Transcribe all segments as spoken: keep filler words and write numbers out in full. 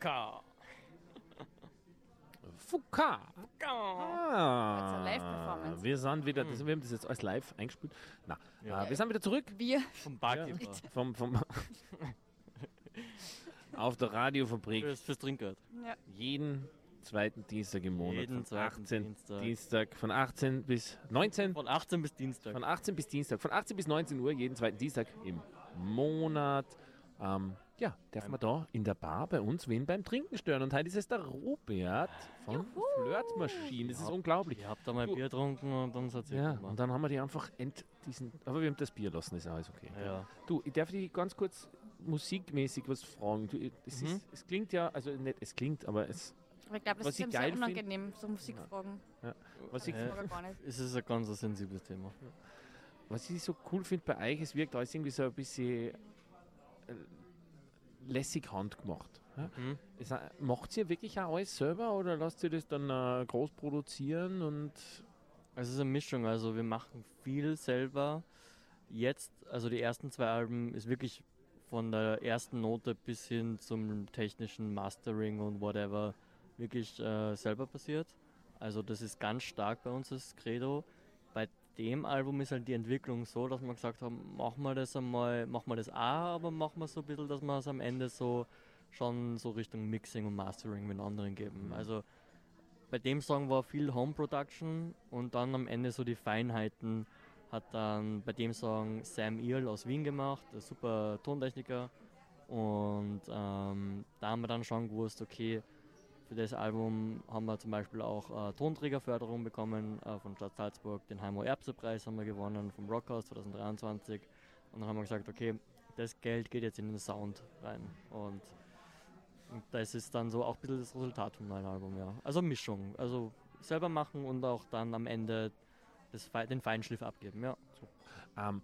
Fuka. Fuka. Ah, also Live-Performance. Wir sind wieder, das, wir haben das jetzt alles live eingespielt. Na, Ja. äh, wir sind wieder zurück. Wir. Vom Barkeeper. Ja, vom, vom auf der Radiofabrik. Fürs, fürs Trinkgeld. Ja. Jeden zweiten Dienstag im Monat. Jeden von zweiten achtzehn Dienstag. Dienstag. Von achtzehn bis neunzehn. Von achtzehn bis Dienstag. Von achtzehn bis Dienstag. Von achtzehn bis neunzehn Uhr jeden zweiten Dienstag im Monat. Ähm, ja, dürfen wir da in der Bar bei uns wen beim Trinken stören. Und heute ist es der Robert von Flirtmaschine. Das ist Ja. unglaublich. Ihr habt da mal Du- Bier getrunken und dann seid ihr Ja, gekommen. und dann haben wir die einfach ent diesen. Aber wir haben das Bier lassen, ist alles okay. Ja. Du, ich darf dich ganz kurz musikmäßig was fragen. Du, es, Mhm. ist, es klingt ja, also nicht, es klingt, aber es, Aber ich glaube, das Was ist ich ihm geil sehr unangenehm, so Musikfragen. ja, was ich, Äh, Aber gar nicht. Es ist ein ganz ein sensibles Thema. was ich so cool finde bei euch, es wirkt alles irgendwie so ein bisschen äh, lässig handgemacht. Ja? Mhm. Es, äh, macht ihr wirklich auch alles selber oder lasst ihr das dann äh, groß produzieren und Es ist eine Mischung, also wir machen viel selber. Jetzt, also die ersten zwei Alben ist wirklich von der ersten Note bis hin zum technischen Mastering und whatever wirklich äh, selber passiert. Also das ist ganz stark bei uns das Credo. Bei dem Album ist halt die Entwicklung so, dass wir gesagt haben, machen wir das einmal, machen wir das auch, aber machen wir so ein bisschen, dass wir es am Ende so schon so Richtung Mixing und Mastering mit anderen geben. Also bei dem Song war viel Home Production und dann am Ende so die Feinheiten hat dann bei dem Song Sam Earl aus Wien gemacht, ein super Tontechniker. Und ähm, da haben wir dann schon gewusst, okay, für das Album haben wir zum Beispiel auch äh, Tonträgerförderung bekommen äh, von Stadt Salzburg, den Heimo-Erbse-Preis haben wir gewonnen vom Rockhaus zwanzig dreiundzwanzig. Und dann haben wir gesagt, okay, das Geld geht jetzt in den Sound rein. Und Und das ist dann so auch ein bisschen das Resultat vom neuen Album, ja. Also Mischung. Also selber machen und auch dann am Ende das, Fe- den Feinschliff abgeben, ja. ähm,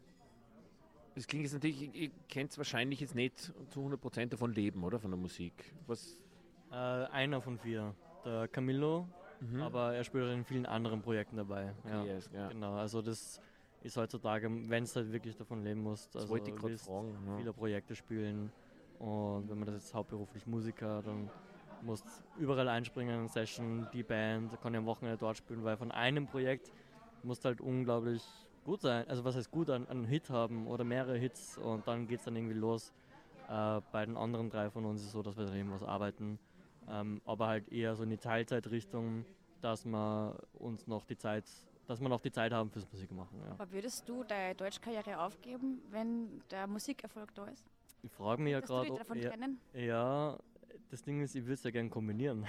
es klingt jetzt natürlich, ihr, ihr kennt wahrscheinlich jetzt nicht zu hundert Prozent davon leben, oder? Von der Musik. Was, Äh, einer von vier, der Camillo, aber er spielt auch in vielen anderen Projekten dabei. Ja. yes, ja. Genau, also das ist heutzutage, wenn es halt wirklich davon leben muss, also wollte ich grad willst fragen, ja. viele Projekte spielen und wenn man das jetzt hauptberuflich Musiker, dann musst überall einspringen, Session, die Band, kann ja am Wochenende dort spielen, weil von einem Projekt musst halt unglaublich gut sein, also was heißt gut, einen, einen Hit haben oder mehrere Hits und dann geht es dann irgendwie los. Äh, bei den anderen drei von uns ist es so, dass wir da irgendwas arbeiten, ähm, aber halt eher so in die Teilzeitrichtung, dass wir uns noch die Zeit, dass wir noch die Zeit haben fürs Musik machen. Ja. Aber würdest du deine Deutschkarriere aufgeben, wenn der Musikerfolg da ist? Ich frage mich ja Würdest du dich gerade, davon ja, trennen? ja, das Ding ist, ich würde es ja gerne kombinieren.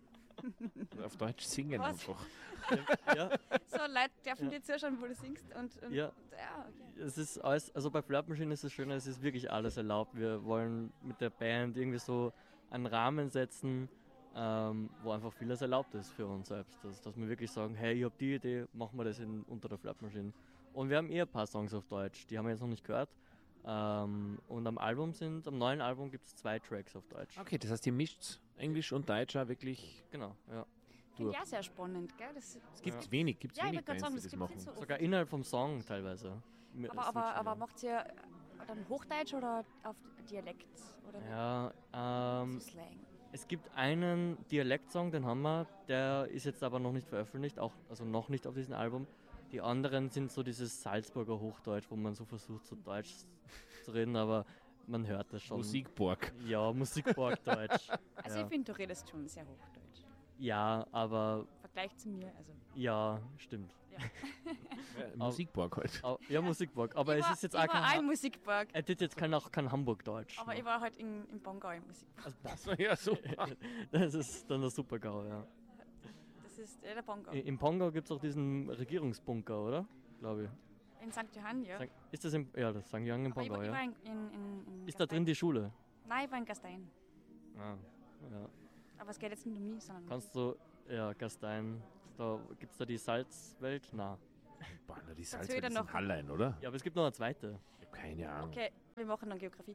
auf Deutsch singen Was? einfach. ja, So, Leute dürfen dir zuschauen, wo du singst. Und, und Ja. ja, okay. es ist alles, also bei Flirtmaschine ist es schön, es ist wirklich alles erlaubt. Wir wollen mit der Band irgendwie so einen Rahmen setzen, ähm, wo einfach vieles erlaubt ist für uns selbst. Dass, dass wir wirklich sagen, hey, ich habe die Idee, machen wir das in, unter der Flirtmaschine. Und wir haben eher ein paar Songs auf Deutsch, die haben wir jetzt noch nicht gehört. Ähm, und am Album sind, am neuen Album gibt es zwei Tracks auf Deutsch. Okay, das heißt, ihr mischt Englisch und Deutsch auch wirklich. Genau, ja. Finde ich auch sehr spannend, gell? Das, Es gibt wenig, gibt's ja, ich wenig wollte gerade Bands, sagen, die das das gibt machen. nicht so oft. Sogar innerhalb vom Song teilweise. Mit- Aber, aber, switchen, aber ja. macht ihr dann Hochdeutsch oder auf Dialekt? Oder Ja, so ähm, Slang? es gibt einen Dialektsong, den haben wir, der ist jetzt aber noch nicht veröffentlicht, auch, also noch nicht auf diesem Album. Die anderen sind so dieses Salzburger Hochdeutsch, wo man so versucht, so Deutsch zu reden, aber man hört das schon. Musikborg. Ja, Musikborgdeutsch. Also ja. ich finde, du redest schon sehr Hochdeutsch. ja, aber Im Vergleich zu mir, also ja, stimmt. Ja, Musikborg halt. Au- Ja, Musikborg, aber ich es war, ist jetzt ich auch war auch kein, in Musikpark, er tut jetzt kein, auch kein Hamburgdeutsch. aber ich war halt in, in Bongau im Musikpark. Das war ja super. Das ist dann der Supergau, ja. Das ist äh, der Bongau. I- Im Pongo gibt es auch diesen Regierungsbunker, oder? Glaube ich. In Sankt Johann, ja. Sankt- Ist das im, ja, das Sankt Johann im Aber ich, Pongo, war- ich war ja. in, in, in, in Ist da drin die Schule? Nein, ich war in Gastein. Ah, ja. Aber es geht jetzt nicht um mich, sondern Kannst du, ja, Gastein, da, gibt es da die Salzwelt? Na. Boah, na, die Dazu Salzwelt wieder ist noch- in Hallein, oder? Ja, aber es gibt noch eine zweite. Ich hab keine Ahnung. okay, wir machen dann Geografie.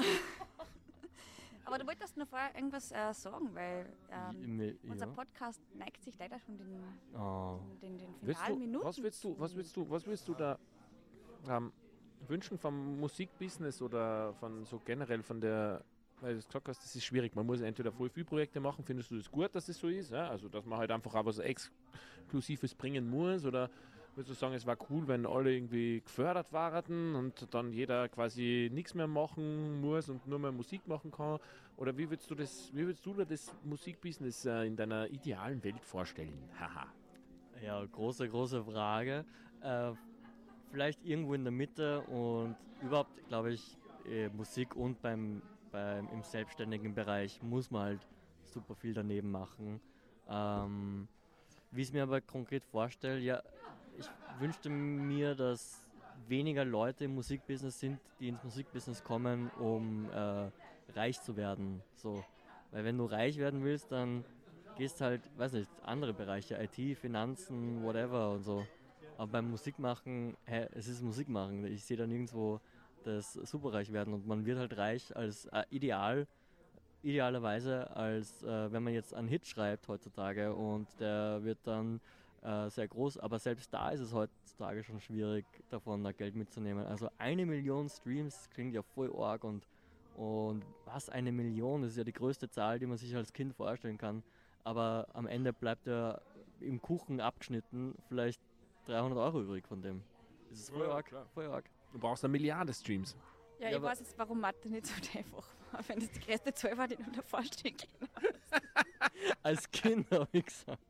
Aber du wolltest noch vorher irgendwas äh, sagen, weil ähm, Ja. unser Podcast neigt sich leider schon den, Oh. den, den Willst finalen du, Minuten. was willst du, was zu. willst du, was willst du da ähm, wünschen vom Musikbusiness oder von so generell von der weil du gesagt hast, das ist schwierig. Man muss entweder voll viele Projekte machen, findest du das gut, dass es so ist? Ja? Also, dass man halt einfach auch was Exklusives bringen muss, oder würdest du sagen, es war cool, wenn alle irgendwie gefördert waren und dann jeder quasi nichts mehr machen muss und nur mehr Musik machen kann? Oder wie würdest du das, wie würdest du dir das Musikbusiness äh, in deiner idealen Welt vorstellen? Haha. Ja, große, große Frage. Äh, vielleicht irgendwo in der Mitte und überhaupt, glaube ich, äh, Musik und beim, beim im selbstständigen Bereich muss man halt super viel daneben machen. Ähm, wie ich es mir aber konkret vorstelle, ja, ich wünschte mir, dass weniger Leute im Musikbusiness sind, die ins Musikbusiness kommen, um äh, reich zu werden. So. Weil wenn du reich werden willst, dann gehst halt, weiß nicht, andere Bereiche, I T, Finanzen, whatever und so. Aber beim Musikmachen, hä, es ist Musikmachen. Ich sehe da nirgendwo das superreich werden und man wird halt reich als äh, ideal, idealerweise als äh, wenn man jetzt einen Hit schreibt heutzutage und der wird dann äh, sehr groß, aber selbst da ist es heutzutage schon schwierig, davon da Geld mitzunehmen. Also eine Million Streams klingt ja voll arg und, und was, eine Million, das ist ja die größte Zahl, die man sich als Kind vorstellen kann. Aber am Ende bleibt ja im Kuchen abgeschnitten vielleicht dreihundert Euro übrig von dem. Das ist voll Ja, arg, klar. voll arg. Du brauchst eine Milliarde Streams. Ja, Ja, ich aber- weiß jetzt, warum Mathe nicht so einfach war, wenn das die größte Zahl war, die du dir vorstellen kannst. Als Kind habe ich gesagt.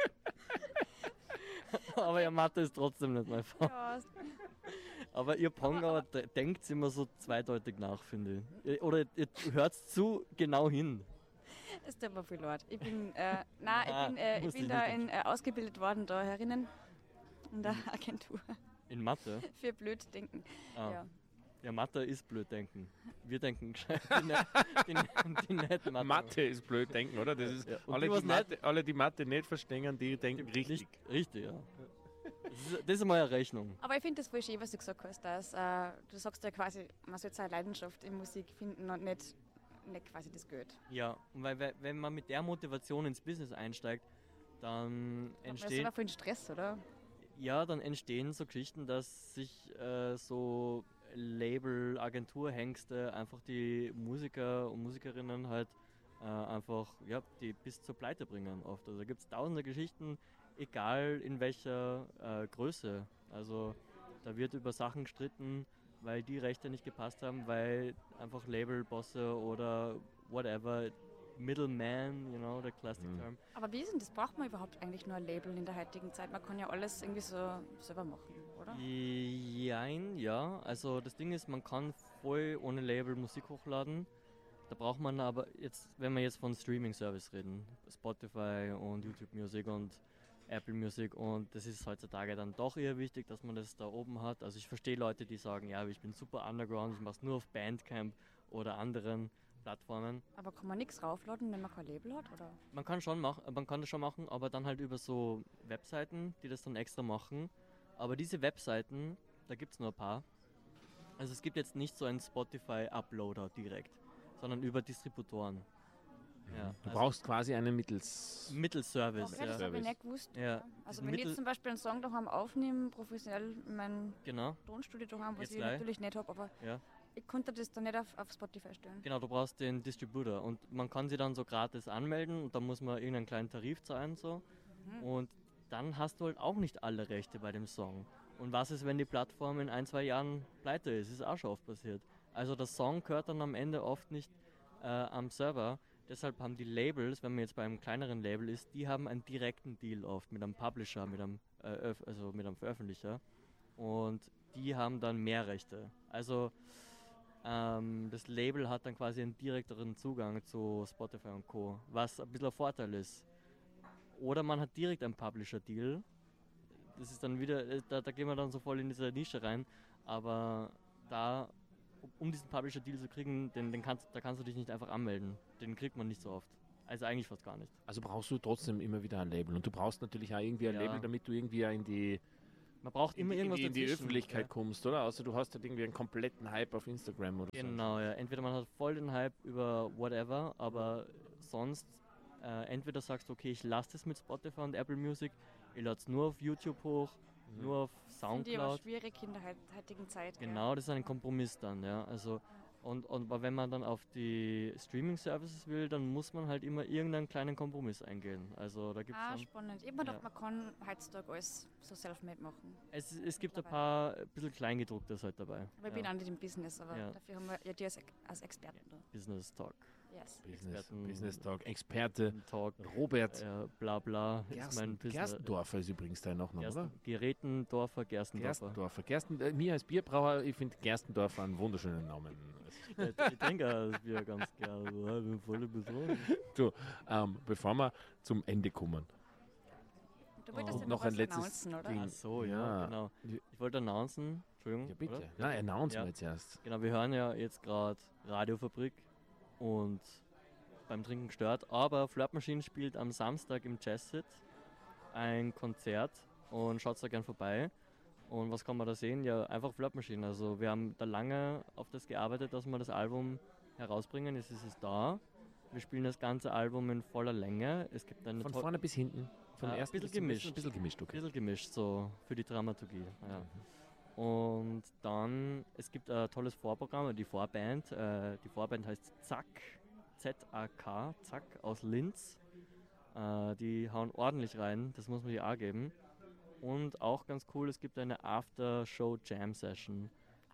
Aber ja, Mathe ist trotzdem nicht mein Fall. Ja, Aber ihr Pongauer de- denkt immer so zweideutig nach, finde ich. Ihr- Oder ihr hört zu genau hin. es tut mir viel leid. Ich bin, äh, nein, Ah, ich bin, äh, ich muss bin ich da nicht in, äh, ausgebildet worden, da herinnen, in der Agentur In Mathe. für blöd denken. Ah. Ja. Ja, Mathe ist blöd denken. Wir denken gescheit. Die, ne die, ne die nicht Mathe. Mathe ist blöd denken, oder? Das ist, Ja, und alle, die, die was Mathe, alle, die Mathe nicht verstehen, die denken richtig. Nicht, richtig, ja. Das ist, das ist mal eine Rechnung. Aber ich finde das voll schön, was du gesagt hast, dass äh, du sagst ja quasi, man soll seine Leidenschaft in Musik finden und nicht, nicht quasi das Geld. Ja, und weil, weil wenn man mit der Motivation ins Business einsteigt, dann Das ist entsteht, aber voll Stress, oder? ja, dann entstehen so Geschichten, dass sich äh, so Label, Agenturhengste einfach die Musiker und Musikerinnen halt äh, einfach, ja, die bis zur Pleite bringen oft. Also da gibt es tausende Geschichten, egal in welcher äh, Größe. Also da wird über Sachen gestritten, weil die Rechte nicht gepasst haben, weil einfach Labelbosse oder whatever, Middleman, you know, der Classic Mhm. Term. Aber wie ist denn das? Braucht man überhaupt eigentlich nur ein Label in der heutigen Zeit? Man kann ja alles irgendwie so selber machen, oder? Jein, ja. Also das Ding ist, man kann voll ohne Label Musik hochladen. Da braucht man aber jetzt, wenn wir jetzt von Streaming-Service reden, Spotify und YouTube Music und Apple Music, und das ist heutzutage dann doch eher wichtig, dass man das da oben hat. Also ich verstehe Leute, die sagen, ja, ich bin super underground, ich mache es nur auf Bandcamp oder anderen Plattformen. Aber kann man nichts raufladen, wenn man kein Label hat, oder? Man kann schon machen, man kann das schon machen, aber dann halt über so Webseiten, die das dann extra machen. Aber diese Webseiten, da gibt es nur ein paar. Also es gibt jetzt nicht so einen Spotify-Uploader direkt, sondern über Distributoren. Ja, Du also brauchst quasi einen Mittels... Mittelservice. Okay, das Ja. habe ich nicht gewusst. Ja, Also diesen wenn ich Mittel- jetzt zum Beispiel einen Song daheim aufnehme, professionell in meinem Genau, Tonstudio daheim, was Jetzt ich gleich. natürlich nicht habe, aber ja. ich konnte das dann nicht auf, auf Spotify stellen. Genau, du brauchst den Distributor und man kann sie dann so gratis anmelden und dann muss man irgendeinen kleinen Tarif zahlen so. Mhm. Und dann hast du halt auch nicht alle Rechte bei dem Song. Und was ist, wenn die Plattform in ein, zwei Jahren pleite ist? Ist auch schon oft passiert. Also der Song gehört dann am Ende oft nicht äh, am Server. Deshalb haben die Labels, wenn man jetzt bei einem kleineren Label ist, die haben einen direkten Deal oft mit einem Publisher, mit einem, äh, Öf- also mit einem Veröffentlicher. Und die haben dann mehr Rechte. Also ähm, das Label hat dann quasi einen direkteren Zugang zu Spotify und Co., was ein bisschen ein Vorteil ist. Oder man hat direkt einen Publisher-Deal. Das ist dann wieder, äh, da, da gehen wir dann so voll in diese Nische rein. Aber da, um diesen Publisher-Deal zu kriegen, den, den kannst, da kannst du dich nicht einfach anmelden. Den kriegt man nicht so oft. Also eigentlich fast gar nicht. Also brauchst du trotzdem immer wieder ein Label. Und du brauchst natürlich auch irgendwie ein Ja. Label, damit du irgendwie in die, Man braucht in immer die, in irgendwas die, in die dazwischen. Öffentlichkeit Ja. kommst, oder? Außer du hast halt irgendwie einen kompletten Hype auf Instagram oder Genau, ja. Entweder man hat voll den Hype über whatever, aber sonst äh, entweder sagst du, okay, ich lasse das mit Spotify und Apple Music, ich lade es nur auf YouTube hoch, so. Mhm. nur auf Finde ich aber Soundcloud. schwierig in der heit- heutigen Zeit. gell? Genau, das ist ein Kompromiss dann, ja. Also Und, und aber wenn man dann auf die Streaming-Services will, dann muss man halt immer irgendeinen kleinen Kompromiss eingehen. Also da gibt es Ah, dann, spannend. Ich habe mir Ja. gedacht, man kann heutzutage alles so self-made machen. es, es gibt ein paar ein bisschen Kleingedrucktes halt dabei. Aber ich bin auch nicht im Business, aber Ja. dafür haben wir ja die als, als Experten da. Business Talk. Yes. Business, Experten- Business Talk, Experte Talk, Robert äh, bla bla ist Gersten, mein Business. Gerstendorfer ist übrigens dein Nachname, oder? Gersten, Gerätendorfer, Gerstendorfer. Gerstendorfer. Gersten, äh, mir als Bierbrauer, ich finde Gerstendorfer einen wunderschönen Namen. Ich, ich trinke das Bier ganz gerne. Also, ich bin voll besorgt. Ähm, bevor wir zum Ende kommen. Du wolltest Und ja noch noch ein was letztes announcen, oder? Ding. Ach so, ja, Ja. genau. Ich wollte announcen, Entschuldigung. Ja, bitte. Oder? Nein, announcen Ja. wir jetzt erst. Genau, wir hören ja jetzt gerade Radiofabrik und beim Trinken gestört, aber Flirtmaschine spielt am Samstag im Jazzit ein Konzert und schaut da gern vorbei. Und was kann man da sehen? Ja, einfach Flirtmaschine. Also wir haben da lange auf das gearbeitet, dass wir das Album herausbringen. Jetzt ist es da. Wir spielen das ganze Album in voller Länge. Es gibt eine Von to- vorne bis hinten. Von Ah, der ersten bisschen bis zum letzten, gemischt. Ein bisschen gemischt, okay. bisschen gemischt, so für die Dramaturgie. Ja. Und dann, es gibt ein tolles Vorprogramm, die Vorband. Äh, die Vorband heißt Zack, Z A K, Zack aus Linz. Äh, die hauen ordentlich rein, das muss man hier auch geben. Und auch ganz cool, es gibt eine After-Show-Jam-Session.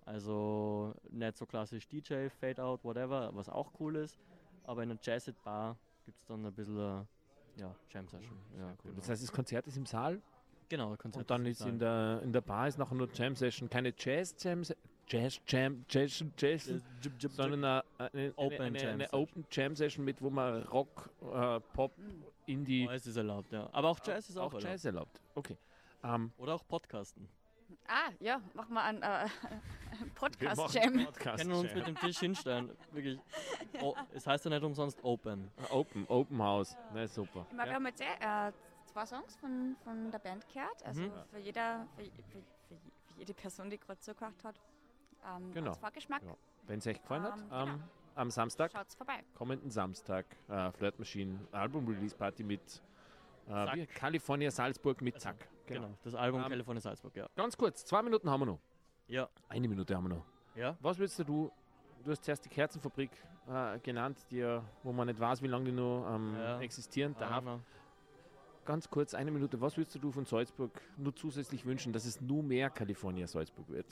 Also nicht so klassisch D J, Fade-Out, whatever, was auch cool ist. Aber in einer Jazzit-Bar gibt es dann ein bisschen äh, ja, Jam-Session. Ja, Cool. genau. Das heißt, das Konzert ist im Saal genau, Konzert und dann ist in der, in der Bar ist nachher nur Jam-Session, keine Jazz-Jam, Jazz-Jam, Jazz, Jazz, sondern eine, eine, Open eine, eine, Jam eine Session. Open Jam Session mit, wo man Rock, äh, Pop, Indie, Oh, es ist erlaubt, ja. Aber auch Jazz ist auch, auch erlaubt. Jazz erlaubt. Okay. Ähm, Oder auch Podcasten. Ah, ja, machen wir einen äh, wir Podcast-Jam. machen Podcast Können wir uns Jam. mit dem Tisch hinstellen. Wirklich. Oh, es heißt ja nicht umsonst Open. Open, Open House. Na, super. Ich meine, wir haben jetzt eh, äh, zwei Songs von, von der Band gehört. Also Mhm. für, jeder, für, für, für, für jede Person, die gerade zugehört hat, ähm, Genau. als Vorgeschmack. Ja. Wenn es euch gefallen hat, Ähm, ähm, genau. am Samstag, Schaut's vorbei. kommenden Samstag, äh, Flirtmaschine, Album-Release-Party mit äh, Zack. wie? California Salzburg mit Zack. Genau. Das Album Ähm, California Salzburg, ja. Ganz kurz, zwei Minuten haben wir noch. Ja. Eine Minute haben wir noch. Ja. Was willst du, du hast zuerst die Kerzenfabrik äh, genannt, die, ja- wo man nicht weiß, wie lange die noch ähm, Ja. existieren Ah, darf. na. Ganz kurz, eine Minute, was willst du von Salzburg nur zusätzlich wünschen, dass es nur mehr California Salzburg wird?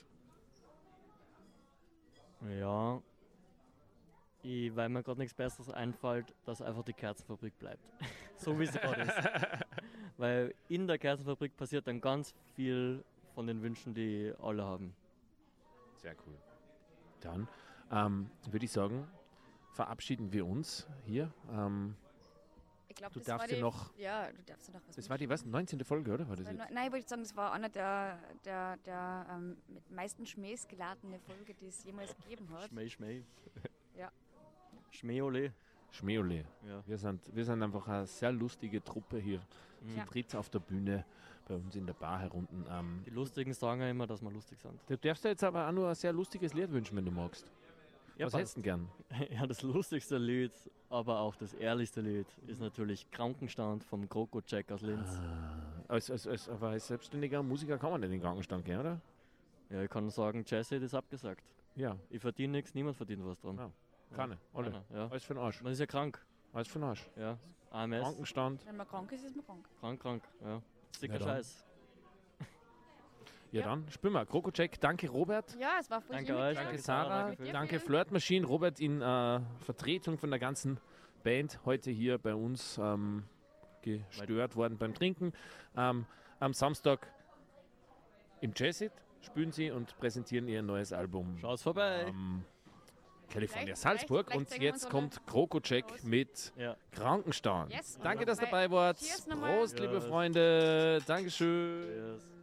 Ja. Ich, weil mir gerade nichts Besseres einfällt, dass einfach die Kerzenfabrik bleibt. So wie sie gerade ist. Weil in der Kerzenfabrik passiert dann ganz viel von den Wünschen, die alle haben. Sehr cool. Dann ähm, würde ich sagen, verabschieden wir uns hier. Ähm, Ich glaub, Du das darfst war ja die, noch- Ja, du darfst ja noch was das war die was, neunzehnte Folge, oder? War das wünschen. jetzt? Nein, ich wollte sagen, das war einer der, der, der ähm, mit meisten Schmähs geladene Folge, die es jemals gegeben hat. Schmäh, Schmäh. Ja. Schmähole. Schmäole. Ja. Wir sind, wir sind einfach eine sehr lustige Truppe hier. Mhm. Ja. Tritt auf der Bühne, bei uns in der Bar herunten. Ähm, Die Lustigen sagen ja immer, dass wir lustig sind. du darfst dir jetzt aber auch nur ein sehr lustiges Lied wünschen, wenn du magst. Ja, Was passt. hättest du denn gern? Ja, das lustigste Lied, aber auch das ehrlichste Lied ist natürlich Krankenstand vom Kroko-Check aus Linz. Ah, als, als, als, aber als selbstständiger Musiker kann man nicht in den Krankenstand gehen, oder? Ja, ich kann sagen, Jazzy ist abgesagt. Ja, Ich verdiene nichts, niemand verdient was dran. Ah, keine, alle. Keiner, ja. Alles für den Arsch. Man ist ja krank. Alles für den Arsch. Ja. A M S, Krankenstand. Wenn man krank ist, ist man krank. krank, krank. Ja. Dicker Na dann. Scheiß. Ja, Ja. dann spielen wir. Krokocheck, danke Robert. Ja, es war voll Danke schön mit euch, dir. Danke Danke, Sarah, Sarah, danke Phil. danke Phil. Flirtmaschine, Robert in äh, Vertretung von der ganzen Band heute hier bei uns ähm, gestört worden beim Trinken. Ähm, am Samstag im Jazzit spielen sie und präsentieren ihr neues Album Schau's vorbei. ähm, California Vielleicht- Salzburg vielleicht- und vielleicht zeigen wir jetzt uns kommt Krokocheck Los. mit Ja. Krankenstand. Yes. Danke, dass ihr Weil- dabei wart. Cheers nochmal. Prost, liebe Yes. Freunde. Dankeschön. Yes.